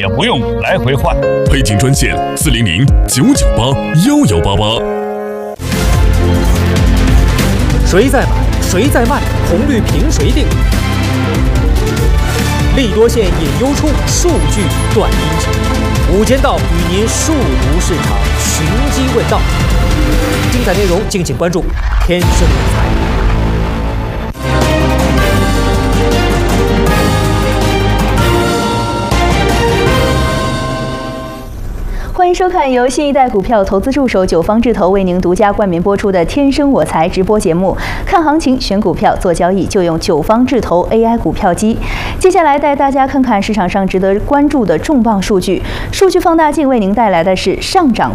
也不用来回换。 配件专线400-998-1188。 谁在买，谁在卖，红绿凭谁定？利多线引优出，数据断阴晴。午间道与您速读市场，寻机问道。精彩内容敬请关注天生我材。 欢迎收看由新一代股票投资助手九方智投为您独家冠名播出的《天生我材》直播节目。看行情、选股票、做交易，就用九方智投 AI 股票机。接下来带大家看看市场上值得关注的重磅数据。数据放大镜为您带来的是上涨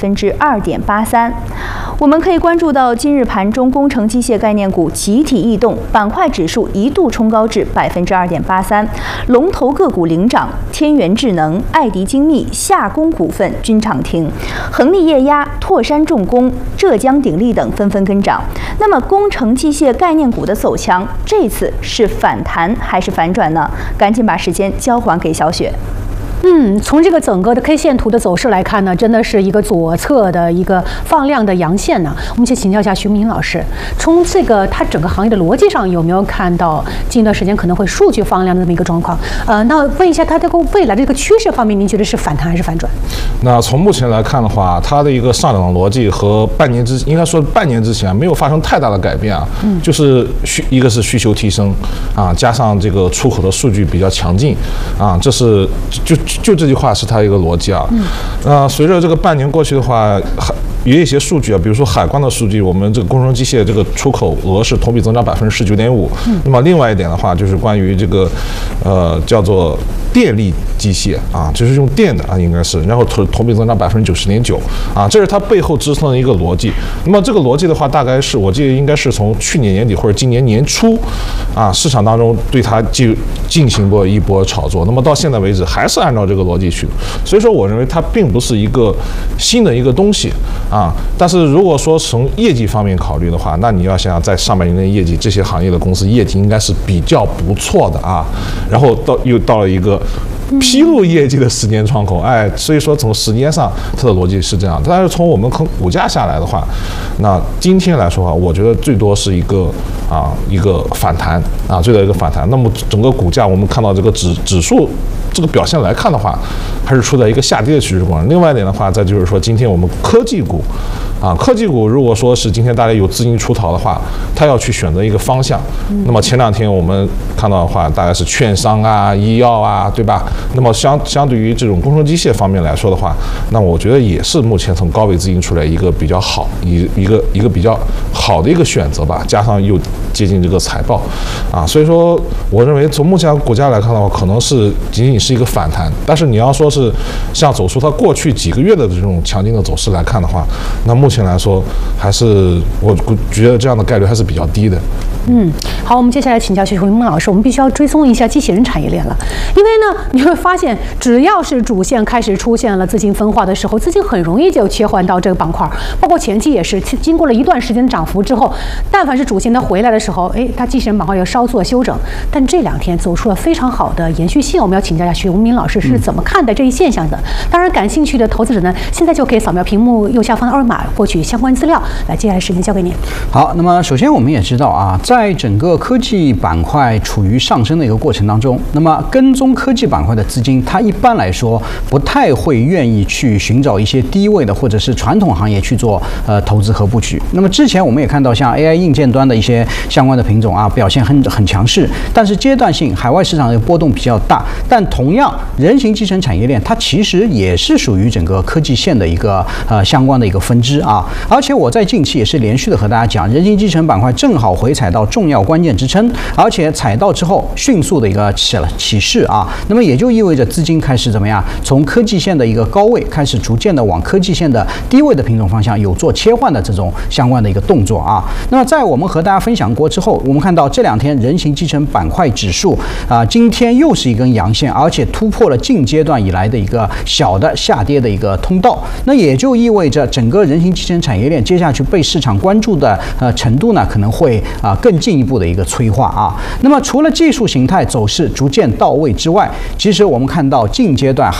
2.83%。我们可以关注到今日盘中工程机械概念股集体异动，板块指数一度冲高至2.83%。龙头个股领涨，天元智能、爱迪精密、夏工股份均涨停，恒力液压、拓山重工、浙江鼎力等纷纷跟涨。那么工程机械概念股的走强，这次是反弹还是反转呢？赶紧把时间交还给小雪。 从这个整个的 K 线图的走势来看呢，真的是一个左侧的一个放量的阳线呢。我们先请教一下徐明老师，从这个它整个行业的逻辑上有没有看到近一段时间可能会数据放量的这么一个状况？那问一下它这个未来的这个趋势方面，您觉得是反弹还是反转？ 那从目前来看的话，它的一个上涨的逻辑和半年之前没有发生太大的改变啊，就是一个是需求提升啊，加上这个出口的数据比较强劲啊，这是就这句话是它一个逻辑啊。随着这个半年过去的话，有一些数据啊，比如说海关的数据，我们这个工程机械这个出口额是同比增长19.5%。那么另外一点的话，就是关于这个叫做电力机械啊，就是用电的啊，应该是，然后同比增长90.9%啊，这是它背后支撑的一个逻辑。那么这个逻辑的话，大概是我记得应该是从去年年底或者今年年初啊，市场当中对它进行过一波炒作。那么到现在为止还是按照这个逻辑去，所以说我认为它并不是一个新的一个东西啊。但是如果说从业绩方面考虑的话，那你要想想在上半年的业绩，这些行业的公司业绩应该是比较不错的啊。然后又到了一个披露业绩的时间窗口，所以说从时间上它的逻辑是这样。但是从我们股价下来的话，那今天来说啊，我觉得最多是一个反弹啊，最多一个反弹。那么整个股价我们看到这个指数这个表现来看的话，还是处在一个下跌的趋势过程。另外一点的话，再就是说今天我们科技股如果说是今天大家有资金出逃的话，它要去选择一个方向。那么前两天我们看到的话，大概是券商啊、医药啊，对吧？那么相对于这种工程机械方面来说的话，那我觉得也是目前从高位资金出来一个比较好一个比较好的一个选择吧，加上又接近这个财报啊，所以说我认为从目前股价来看的话，可能是仅仅是一个反弹。但是你要说是像走出它过去几个月的这种强劲的走势来看的话，那目前来说还是我觉得这样的概率还是比较低的。 好，我们接下来请教徐宏明老师，我们必须要追踪一下机器人产业链了，因为呢，你会发现，只要是主线开始出现了资金分化的时候，资金很容易就切换到这个板块，包括前期也是，经过了一段时间涨幅之后，但凡是主线它回来的时候，它机器人板块要稍作休整，但这两天走出了非常好的延续性，我们要请教一下徐宏明老师是怎么看待这一现象的？当然，感兴趣的投资者呢，现在就可以扫描屏幕右下方的二维码获取相关资料。来，接下来时间交给您。 好，那么首先我们也知道啊，在整个科技板块处于上升的一个过程当中，那么跟踪科技板块的资金，它一般来说不太会愿意去寻找一些低位的或者是传统行业去做投资和布局。那么之前我们也看到，像 AI 硬件端的一些相关的品种啊，表现很强势，但是阶段性海外市场的波动比较大。但同样，人形机程产业链它其实也是属于整个科技线的一个相关的一个分支啊。而且我在近期也是连续的和大家讲，人形机程板块正好回踩到重要关键支撑，而且踩到之后迅速的一个起势啊。那么也就意味着资金开始怎么样，从科技线的一个高位开始逐渐的往科技线的低位的品种方向有做切换的这种相关的一个动作啊。那么在我们和大家分享过之后，我们看到这两天人形机程板块指数今天又是一根阳线，而且突破了近阶段以来的一个小的下跌的一个通道。那也就意味着整个人形机程产业链接下去被市场关注的程度呢，可能会更进一步的一个催化啊。那么除了技术形态走势逐渐到位之外，其实我们看到近阶段